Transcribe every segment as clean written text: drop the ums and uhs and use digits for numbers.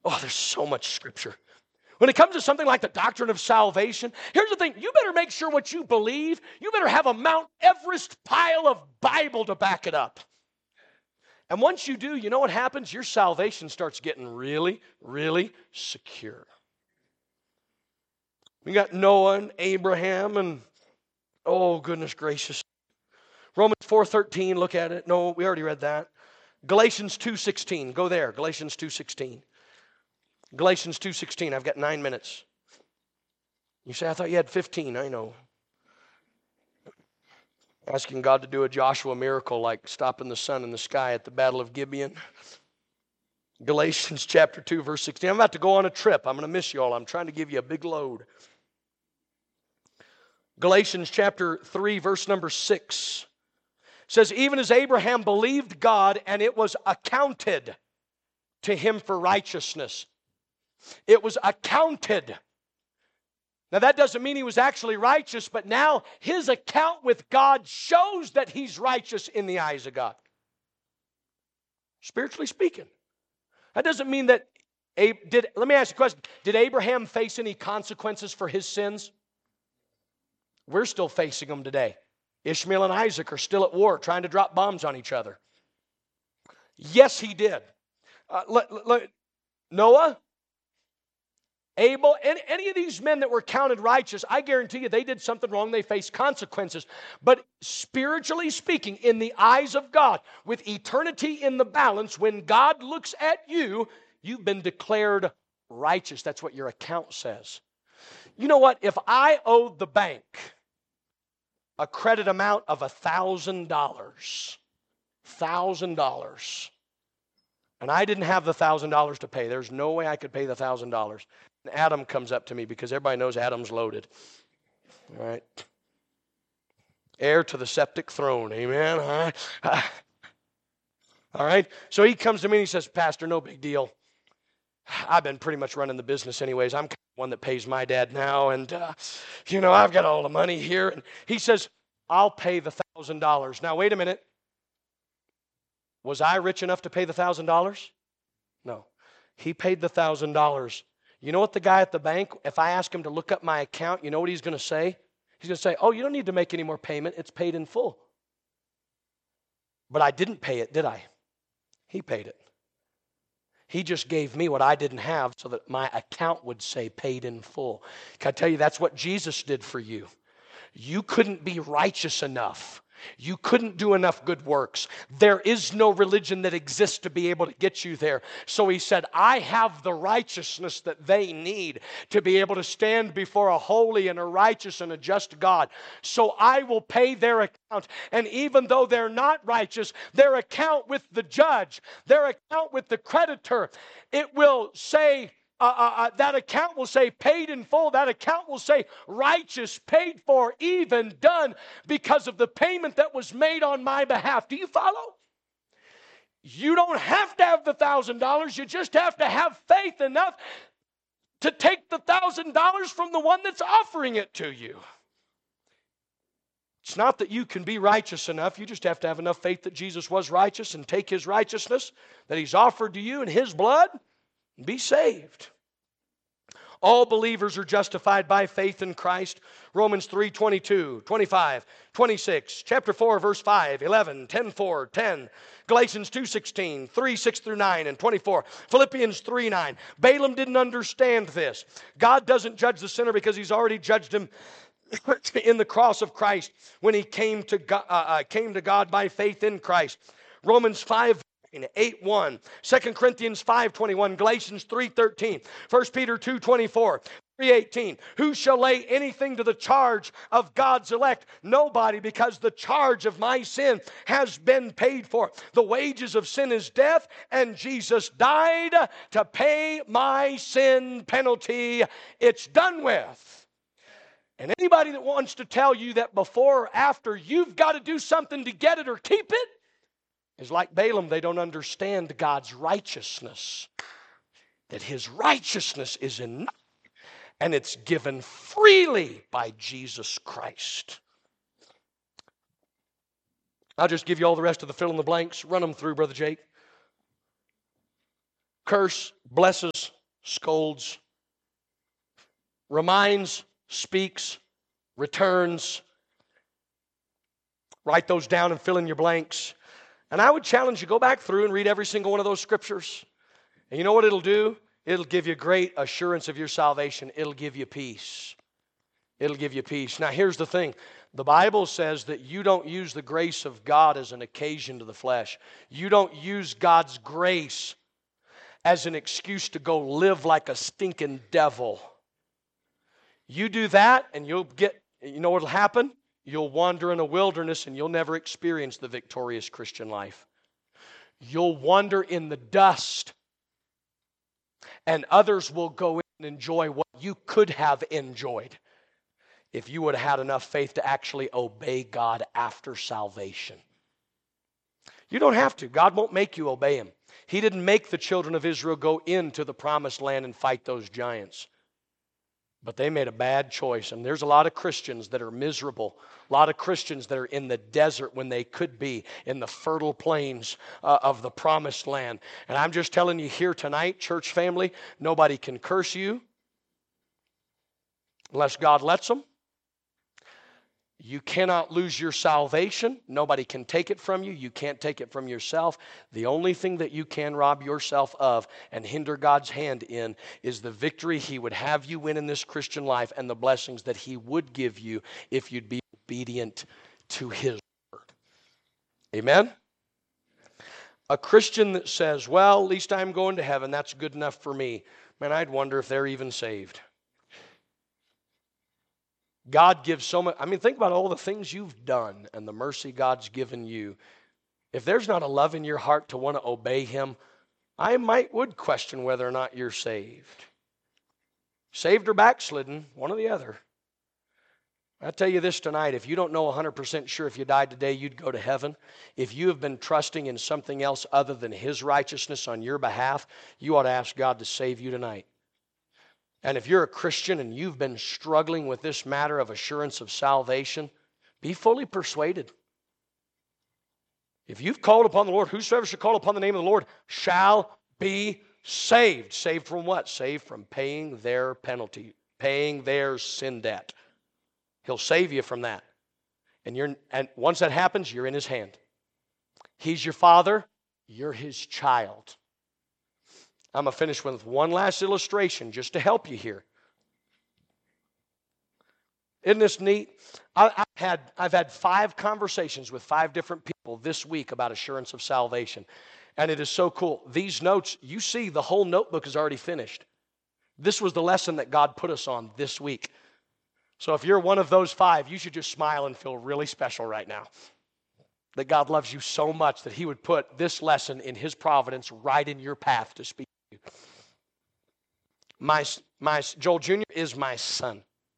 Oh, there's so much Scripture. When it comes to something like the doctrine of salvation, here's the thing. You better make sure what you believe, you better have a Mount Everest pile of Bible to back it up. And once you do, you know what happens? Your salvation starts getting really, really secure. We got Noah and Abraham and, oh, goodness gracious. Romans 4:13, look at it. No, we already read that. Galatians 2:16, go there. Galatians 2:16. Galatians 2:16, I've got 9 minutes. You say, I thought you had 15. I know. Asking God to do a Joshua miracle like stopping the sun in the sky at the Battle of Gibeon. Galatians chapter 2, verse 16. I'm about to go on a trip. I'm going to miss you all. I'm trying to give you a big load. Galatians chapter 3, verse number 6 says, even as Abraham believed God, and it was accounted to him for righteousness. It was accounted. Now that doesn't mean he was actually righteous, but now his account with God shows that he's righteous in the eyes of God. Spiritually speaking. That doesn't mean that, let me ask you a question. Did Abraham face any consequences for his sins? We're still facing them today. Ishmael and Isaac are still at war trying to drop bombs on each other. Yes, he did. Noah, Abel, any of these men that were counted righteous, I guarantee you they did something wrong. They faced consequences. But spiritually speaking, in the eyes of God, with eternity in the balance, when God looks at you, you've been declared righteous. That's what your account says. You know what? If I owed the bank a credit amount of $1,000, and I didn't have the $1,000 to pay, there's no way I could pay the $1,000. And Adam comes up to me because everybody knows Adam's loaded. All right. Heir to the septic throne. Amen. All right. So he comes to me and he says, Pastor, no big deal. I've been pretty much running the business anyways. I'm kind of the one that pays my dad now. And, I've got all the money here. And he says, I'll pay the $1,000. Now, wait a minute. Was I rich enough to pay the $1,000? No. He paid the $1,000. You know what the guy at the bank, if I ask him to look up my account, you know what he's going to say? He's going to say, oh, you don't need to make any more payment. It's paid in full. But I didn't pay it, did I? He paid it. He just gave me what I didn't have so that my account would say paid in full. Can I tell you, that's what Jesus did for you. You couldn't be righteous enough. You couldn't do enough good works. There is no religion that exists to be able to get you there. So he said, I have the righteousness that they need to be able to stand before a holy and a righteous and a just God. So I will pay their account. And even though they're not righteous, their account with the judge, their account with the creditor, it will say, that account will say paid in full. That account will say righteous, paid for, even, done because of the payment that was made on my behalf. Do you follow? You don't have to have the $1,000. You just have to have faith enough to take the $1,000 from the one that's offering it to you. It's not that you can be righteous enough. You just have to have enough faith that Jesus was righteous and take His righteousness that He's offered to you in His blood and be saved. All believers are justified by faith in Christ. Romans 3:22, 25, 26, chapter 4, verse 5, 11, 10, 4, 10. Galatians 2:16, 3, 6 through 9, and 24. Philippians 3:9. Balaam didn't understand this. God doesn't judge the sinner because He's already judged him in the cross of Christ when he came to God by faith in Christ. Romans 5. 8:1, 2 Corinthians 5:21, Galatians 3:13, 1 Peter 2:24, 3:18. Who shall lay anything to the charge of God's elect? Nobody, because the charge of my sin has been paid for. The wages of sin is death, and Jesus died to pay my sin penalty. It's done with. And anybody that wants to tell you that before or after you've got to do something to get it or keep it, is like Balaam. They don't understand God's righteousness. That His righteousness is enough. And it's given freely by Jesus Christ. I'll just give you all the rest of the fill in the blanks. Run them through, Brother Jake. curse, blesses, scolds, reminds, speaks, returns. Write those down and fill in your blanks. And I would challenge you, go back through and read every single one of those scriptures. And you know what it'll do? It'll give you great assurance of your salvation. It'll give you peace. It'll give you peace. Now here's the thing. The Bible says that you don't use the grace of God as an occasion to the flesh. You don't use God's grace as an excuse to go live like a stinking devil. You do that and you know what'll happen? You'll wander in a wilderness and you'll never experience the victorious Christian life. You'll wander in the dust and others will go in and enjoy what you could have enjoyed if you would have had enough faith to actually obey God after salvation. You don't have to. God won't make you obey Him. He didn't make the children of Israel go into the promised land and fight those giants. But they made a bad choice. And there's a lot of Christians that are miserable. A lot of Christians that are in the desert when they could be in the fertile plains of the promised land. And I'm just telling you here tonight, church family, nobody can curse you unless God lets them. You cannot lose your salvation. Nobody can take it from you. You can't take it from yourself. The only thing that you can rob yourself of and hinder God's hand in is the victory He would have you win in this Christian life and the blessings that He would give you if you'd be obedient to His word. Amen? A Christian that says, well, at least I'm going to heaven, that's good enough for me. Man, I'd wonder if they're even saved. God gives so much. I mean, think about all the things you've done and the mercy God's given you. If there's not a love in your heart to want to obey Him, I would question whether or not you're saved. Saved or backslidden, one or the other. I'll tell you this tonight, if you don't know 100% sure if you died today you'd go to heaven, if you have been trusting in something else other than His righteousness on your behalf, you ought to ask God to save you tonight. And if you're a Christian and you've been struggling with this matter of assurance of salvation, be fully persuaded. If you've called upon the Lord, whosoever shall call upon the name of the Lord shall be saved. Saved from what? Saved from paying their penalty, paying their sin debt. He'll save you from that. And once that happens, you're in His hand. He's your Father, you're His child. I'm going to finish with one last illustration just to help you here. Isn't this neat? I've had 5 conversations with 5 different people this week about assurance of salvation. And it is so cool. These notes, you see the whole notebook is already finished. This was the lesson that God put us on this week. So if you're one of those 5, you should just smile and feel really special right now. That God loves you so much that He would put this lesson in His providence right in your path to speak. My Joel Jr. is my son.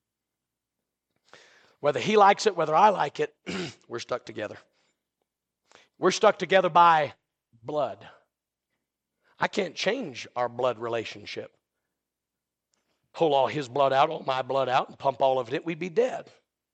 Whether he likes it, whether I like it, we're stuck together. We're stuck together by blood. I can't change our blood relationship. Pull all his blood out, all my blood out, and pump all of it in, we'd be dead.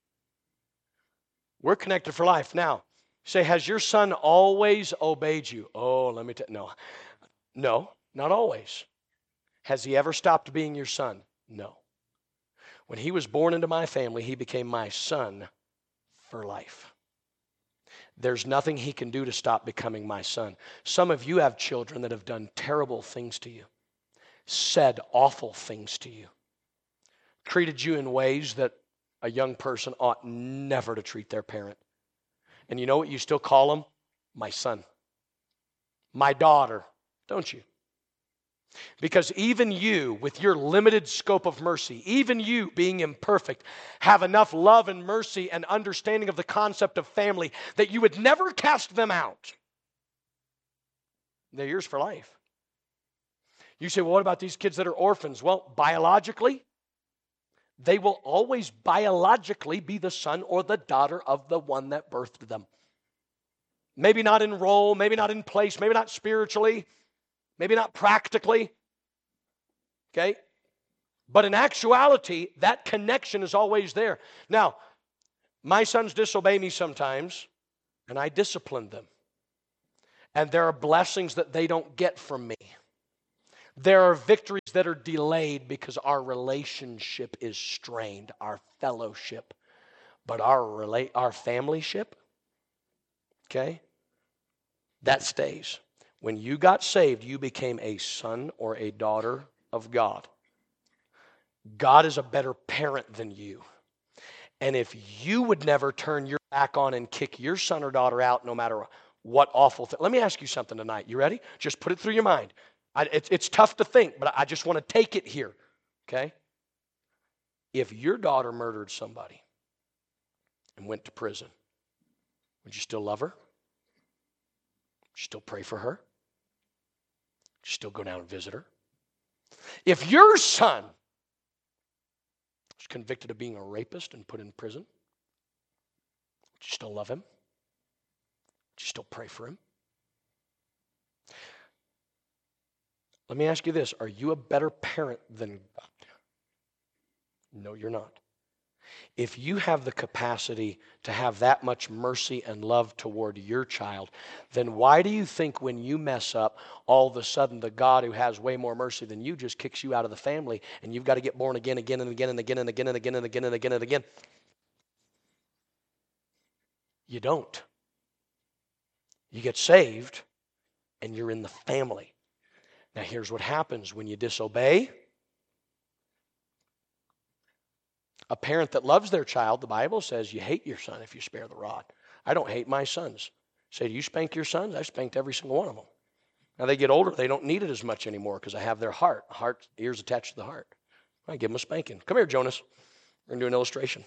We're connected for life. Now, say, has your son always obeyed you? Oh, let me tell you, no, not always. Has he ever stopped being your son? No. When he was born into my family, he became my son for life. There's nothing he can do to stop becoming my son. Some of you have children that have done terrible things to you, said awful things to you, treated you in ways that a young person ought never to treat their parent. And you know what you still call them? My son. My daughter, don't you? Because even you, with your limited scope of mercy, even you being imperfect, have enough love and mercy and understanding of the concept of family that you would never cast them out. They're yours for life. You say, well, what about these kids that are orphans? Well, biologically, they will always biologically be the son or the daughter of the one that birthed them. Maybe not in role, maybe not in place, maybe not spiritually, maybe not practically, okay? But in actuality, that connection is always there. Now, my sons disobey me sometimes, and I discipline them. And there are blessings that they don't get from me. There are victories that are delayed because our relationship is strained, our fellowship. But our familyship, okay, that stays. When you got saved, you became a son or a daughter of God. God is a better parent than you. And if you would never turn your back on and kick your son or daughter out no matter what awful thing. Let me ask you something tonight. You ready? Just put it through your mind. It's tough to think, but I just want to take it here, okay? If your daughter murdered somebody and went to prison, would you still love her? Would you still pray for her? Would you still go down and visit her? If your son was convicted of being a rapist and put in prison, would you still love him? Would you still pray for him? Let me ask you this. Are you a better parent than God? No, you're not. If you have the capacity to have that much mercy and love toward your child, then why do you think when you mess up, all of a sudden the God who has way more mercy than you just kicks you out of the family and you've got to get born again and again and again and again and again and again and again and again? You don't. You get saved and you're in the family. Now here's what happens when you disobey. A parent that loves their child, the Bible says you hate your son if you spare the rod. I don't hate my sons. Say, do you spank your sons? I've spanked every single one of them. Now they get older, they don't need it as much anymore because I have their heart, ears attached to the heart. I give them a spanking. Come here, Jonas. We're going to do an illustration.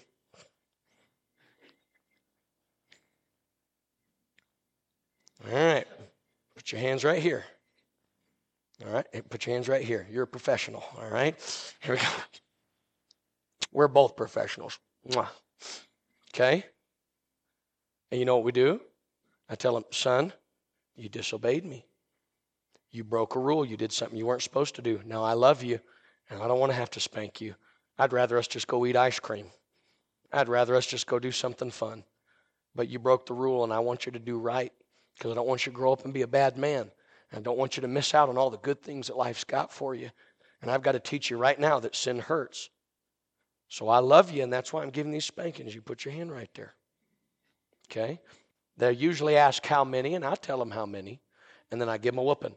All right. Put your hands right here. All right. Put your hands right here. You're a professional. All right. Here we go. We're both professionals. Mwah. Okay? And you know what we do? I tell him, son, you disobeyed me. You broke a rule. You did something you weren't supposed to do. Now I love you, and I don't want to have to spank you. I'd rather us just go eat ice cream. I'd rather us just go do something fun. But you broke the rule, and I want you to do right because I don't want you to grow up and be a bad man. And I don't want you to miss out on all the good things that life's got for you. And I've got to teach you right now that sin hurts. So I love you, and that's why I'm giving these spankings. You put your hand right there. Okay? They usually ask how many, and I tell them how many, and then I give them a whooping.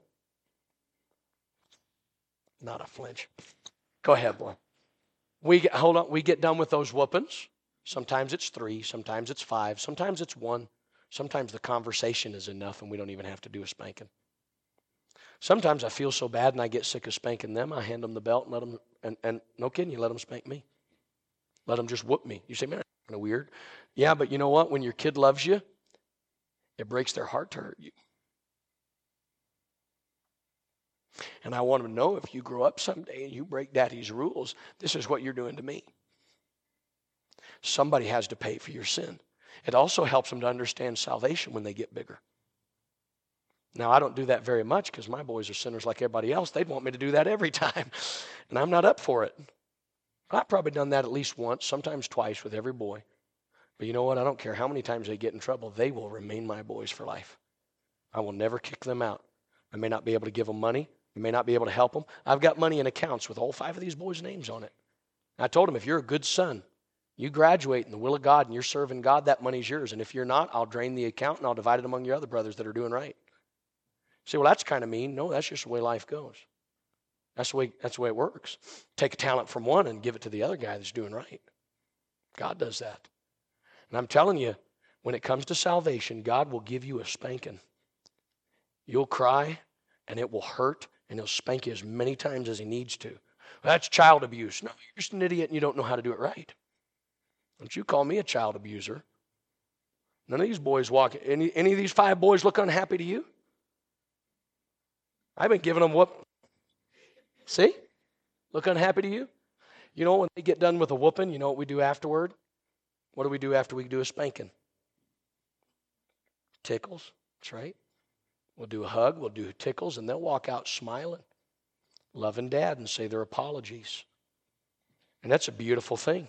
Not a flinch. Go ahead, boy. We get done with those whoopings. Sometimes it's 3, sometimes it's 5, sometimes it's 1. Sometimes the conversation is enough, and we don't even have to do a spanking. Sometimes I feel so bad, and I get sick of spanking them. I hand them the belt and let them, and no kidding, you let them spank me. Let them just whoop me. You say, man, that's kind of weird. Yeah, but you know what? When your kid loves you, it breaks their heart to hurt you. And I want them to know if you grow up someday and you break daddy's rules, this is what you're doing to me. Somebody has to pay for your sin. It also helps them to understand salvation when they get bigger. Now, I don't do that very much because my boys are sinners like everybody else. They'd want me to do that every time, and I'm not up for it. I've probably done that at least once, sometimes twice with every boy. But you know what? I don't care how many times they get in trouble. They will remain my boys for life. I will never kick them out. I may not be able to give them money. I may not be able to help them. I've got money in accounts with all 5 of these boys' names on it. I told them, if you're a good son, you graduate in the will of God and you're serving God, that money's yours. And if you're not, I'll drain the account and I'll divide it among your other brothers that are doing right. You say, well, that's kind of mean. No, that's just the way life goes. That's the way it works. Take a talent from one and give it to the other guy that's doing right. God does that. And I'm telling you, when it comes to salvation, God will give you a spanking. You'll cry, and it will hurt, and he'll spank you as many times as he needs to. Well, that's child abuse. No, you're just an idiot, and you don't know how to do it right. Don't you call me a child abuser. None of these boys walk. Any of these 5 boys look unhappy to you? I've been giving them whoop. See? Look unhappy to you? You know, when they get done with a whooping, you know what we do afterward? What do we do after we do a spanking? Tickles. That's right. We'll do a hug. We'll do tickles, and they'll walk out smiling, loving Dad, and say their apologies. And that's a beautiful thing.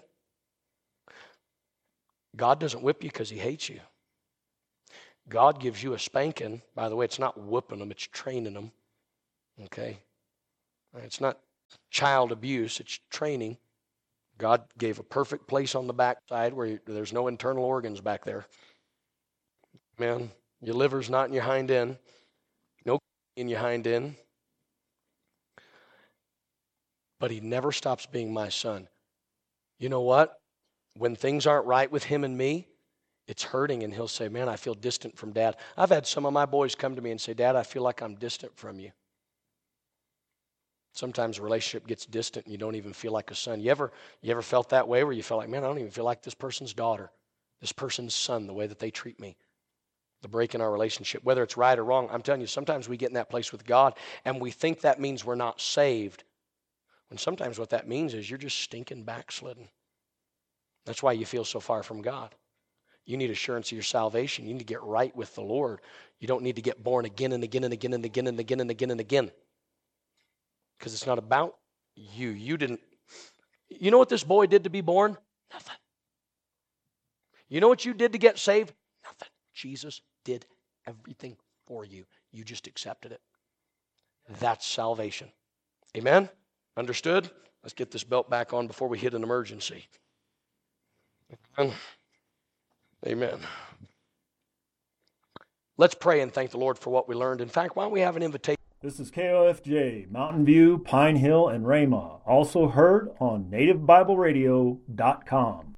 God doesn't whip you because he hates you. God gives you a spanking. By the way, it's not whooping them, it's training them. Okay? It's not child abuse, it's training. God gave a perfect place on the backside where there's no internal organs back there. Man, your liver's not in your hind end. No in your hind end. But he never stops being my son. You know what? When things aren't right with him and me, it's hurting, and he'll say, man, I feel distant from Dad. I've had some of my boys come to me and say, Dad, I feel like I'm distant from you. Sometimes a relationship gets distant and you don't even feel like a son. You ever felt that way where you felt like, man, I don't even feel like this person's daughter, this person's son, the way that they treat me? The break in our relationship, whether it's right or wrong, I'm telling you, sometimes we get in that place with God and we think that means we're not saved. When sometimes what that means is you're just stinking backslidden. That's why you feel so far from God. You need assurance of your salvation. You need to get right with the Lord. You don't need to get born again and again and again and again and again and again and again. Because it's not about you. You know what this boy did to be born? Nothing. You know what you did to get saved? Nothing. Jesus did everything for you. You just accepted it. That's salvation. Amen? Understood? Let's get this belt back on before we hit an emergency. Amen. Amen. Let's pray and thank the Lord for what we learned. In fact, why don't we have an invitation? This is KOFJ, Mountain View, Pine Hill, and Ramah. Also heard on NativeBibleRadio.com.